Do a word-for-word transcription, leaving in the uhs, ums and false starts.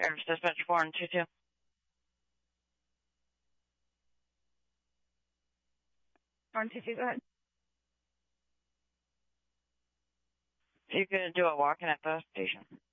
Service Dispatch four and two two. four and two two, go ahead. If you could do a walk-in at the station.